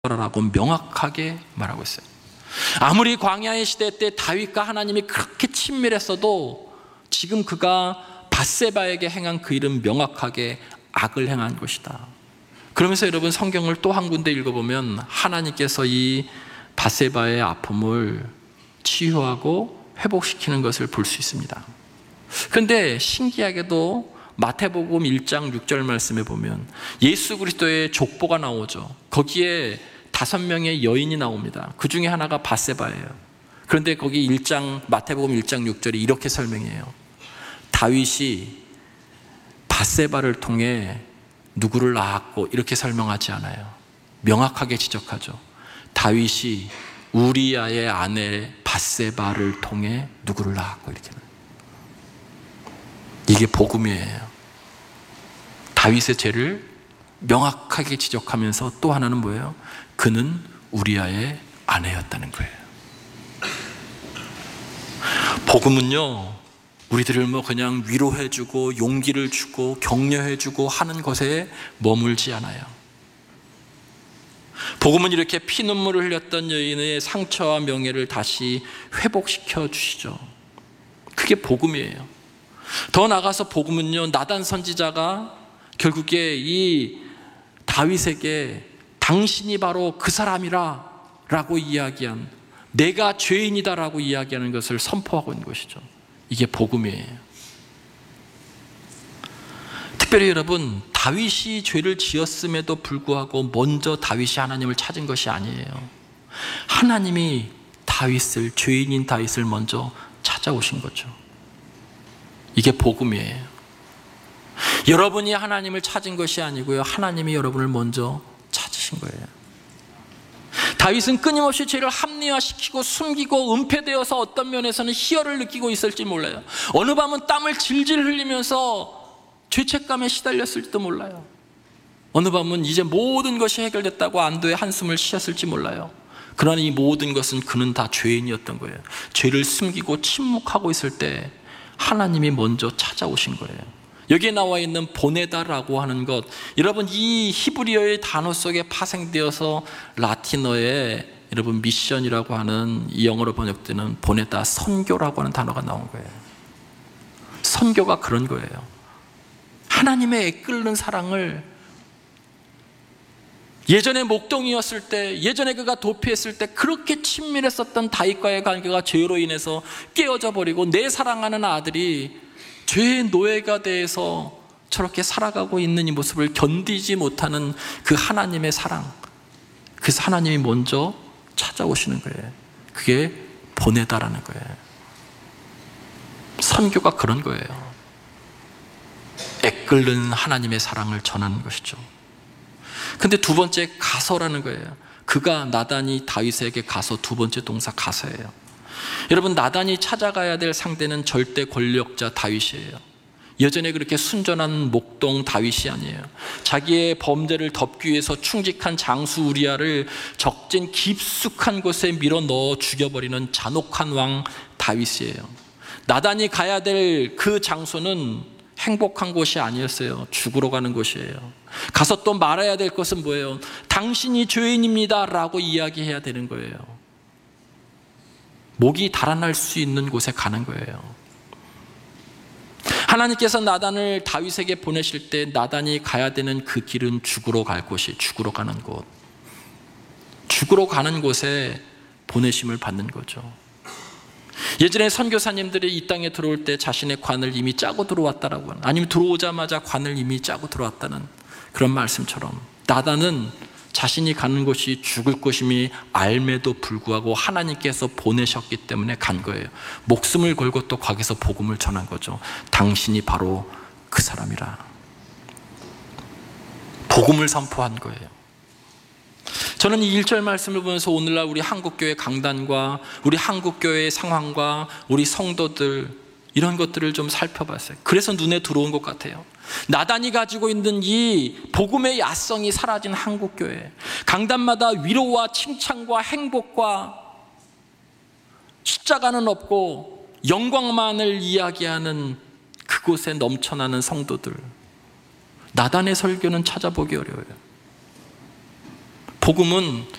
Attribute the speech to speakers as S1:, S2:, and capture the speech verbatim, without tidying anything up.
S1: 라고 명확하게 말하고 있어요. 아무리 광야의 시대 때 다윗과 하나님이 그렇게 친밀했어도 지금 그가 밧세바에게 행한 그 일은 명확하게 악을 행한 것이다. 그러면서 여러분 성경을 또 한 군데 읽어보면 하나님께서 이 밧세바의 아픔을 치유하고 회복시키는 것을 볼 수 있습니다. 그런데 신기하게도 마태복음 일 장 육 절 말씀에 보면 예수 그리스도의 족보가 나오죠. 거기에 다섯 명의 여인이 나옵니다. 그 중에 하나가 밧세바예요. 그런데 거기 일 장 마태복음 일 장 육 절이 이렇게 설명해요. 다윗이 밧세바를 통해 누구를 낳았고 이렇게 설명하지 않아요. 명확하게 지적하죠. 다윗이 우리아의 아내 밧세바를 통해 누구를 낳았고 이렇게. 이게 복음이에요. 다윗의 죄를 명확하게 지적하면서 또 하나는 뭐예요? 그는 우리아의 아내였다는 거예요. 복음은요, 우리들을 뭐 그냥 위로해주고 용기를 주고 격려해주고 하는 것에 머물지 않아요. 복음은 이렇게 피눈물을 흘렸던 여인의 상처와 명예를 다시 회복시켜 주시죠. 그게 복음이에요. 더 나아가서 복음은요, 나단 선지자가 결국에 이 다윗에게 당신이 바로 그 사람이라 라고 이야기한, 내가 죄인이다 라고 이야기하는 것을 선포하고 있는 것이죠. 이게 복음이에요. 특별히 여러분, 다윗이 죄를 지었음에도 불구하고 먼저 다윗이 하나님을 찾은 것이 아니에요. 하나님이 다윗을, 죄인인 다윗을 먼저 찾아오신 거죠. 이게 복음이에요. 여러분이 하나님을 찾은 것이 아니고요, 하나님이 여러분을 먼저 찾으신 거예요. 다윗은 끊임없이 죄를 합리화시키고 숨기고 은폐되어서 어떤 면에서는 희열을 느끼고 있을지 몰라요. 어느 밤은 땀을 질질 흘리면서 죄책감에 시달렸을지도 몰라요. 어느 밤은 이제 모든 것이 해결됐다고 안도의 한숨을 쉬었을지 몰라요. 그러나 이 모든 것은 그는 다 죄인이었던 거예요. 죄를 숨기고 침묵하고 있을 때 하나님이 먼저 찾아오신 거예요. 여기에 나와 있는 보내다라고 하는 것, 여러분 이 히브리어의 단어 속에 파생되어서 라틴어에 여러분 미션이라고 하는, 이 영어로 번역되는 보내다, 선교라고 하는 단어가 나온 거예요. 선교가 그런 거예요. 하나님의 애끓는 사랑을, 예전에 목동이었을 때, 예전에 그가 도피했을 때 그렇게 친밀했었던 다윗과의 관계가 죄로 인해서 깨어져 버리고 내 사랑하는 아들이 죄의 노예가 돼서 저렇게 살아가고 있는 이 모습을 견디지 못하는 그 하나님의 사랑, 그래서 하나님이 먼저 찾아오시는 거예요. 그게 보내다라는 거예요. 선교가 그런 거예요. 애끓는 하나님의 사랑을 전하는 것이죠. 근데 두 번째 가서라는 거예요. 그가, 나단이 다윗에게 가서, 두 번째 동사 가서예요. 여러분, 나단이 찾아가야 될 상대는 절대 권력자 다윗이에요. 여전에 그렇게 순전한 목동 다윗이 아니에요. 자기의 범죄를 덮기 위해서 충직한 장수 우리아를 적진 깊숙한 곳에 밀어 넣어 죽여버리는 잔혹한 왕 다윗이에요. 나단이 가야 될 그 장소는 행복한 곳이 아니었어요. 죽으러 가는 곳이에요. 가서 또 말해야 될 것은 뭐예요? 당신이 죄인입니다 라고 이야기해야 되는 거예요. 목이 달아날 수 있는 곳에 가는 거예요. 하나님께서 나단을 다윗에게 보내실 때 나단이 가야 되는 그 길은 죽으러 갈 곳이, 죽으러 가는 곳, 죽으러 가는 곳에 보내심을 받는 거죠. 예전에 선교사님들이 이 땅에 들어올 때 자신의 관을 이미 짜고 들어왔다라고 하는, 아니면 들어오자마자 관을 이미 짜고 들어왔다는 그런 말씀처럼, 나단은 자신이 가는 곳이 죽을 곳임이 알매도 불구하고 하나님께서 보내셨기 때문에 간 거예요. 목숨을 걸고 또 거기서 복음을 전한 거죠. 당신이 바로 그 사람이라. 복음을 선포한 거예요. 저는 이 일 절 말씀을 보면서 오늘날 우리 한국교회 강단과 우리 한국교회의 상황과 우리 성도들, 이런 것들을 좀 살펴봤어요. 그래서 눈에 들어온 것 같아요. 나단이 가지고 있는 이 복음의 야성이 사라진 한국교회, 강단마다 위로와 칭찬과 행복과 숫자가는 없고 영광만을 이야기하는 그곳에 넘쳐나는 성도들, 나단의 설교는 찾아보기 어려워요. 복음은